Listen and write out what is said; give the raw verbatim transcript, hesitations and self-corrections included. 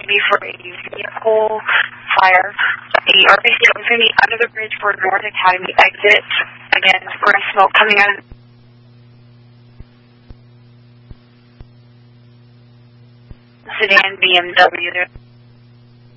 be for a vehicle fire. The R B C is going to be under the bridge for North Academy exit. Again, for smoke coming out of the sedan B M W. There.